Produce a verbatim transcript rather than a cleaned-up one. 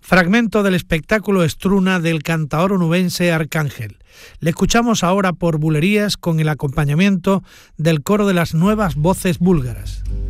fragmento del espectáculo Struna del cantaor onubense Arcángel. Le escuchamos ahora por bulerías con el acompañamiento del coro de las Nuevas Voces Búlgaras.